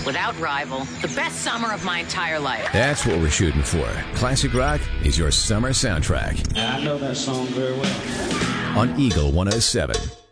Without rival, the best summer of my entire life. That's what we're shooting for. Classic rock is your summer soundtrack. I know that song very well. On Eagle 107.